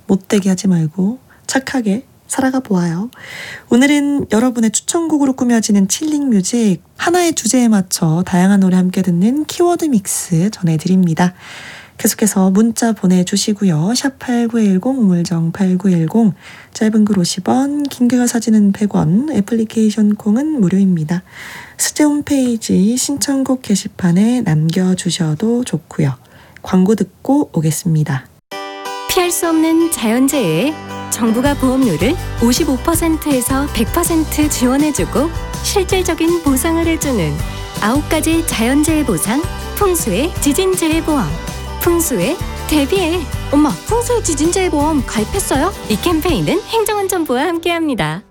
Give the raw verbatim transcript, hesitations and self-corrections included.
못되게 하지 말고 착하게 살아가 보아요. 오늘은 여러분의 추천곡으로 꾸며지는 칠링 뮤직, 하나의 주제에 맞춰 다양한 노래 함께 듣는 키워드 믹스 전해드립니다. 계속해서 문자 보내주시고요. 샵팔구일공, 우물정 팔구일공, 짧은 글 오십 원, 긴 글과 사진은 백 원, 애플리케이션 콩은 무료입니다. 스제 홈페이지 신청곡 게시판에 남겨주셔도 좋고요. 광고 듣고 오겠습니다. 피할 수 없는 자연재해에 정부가 보험료를 오십오 퍼센트에서 백 퍼센트 지원해주고 실질적인 보상을 해주는 아홉 가지 자연재해 보상, 풍수의 지진재해보험. 풍수에 대비해. 엄마, 풍수의 지진재해보험 가입했어요? 이 캠페인은 행정안전부와 함께합니다.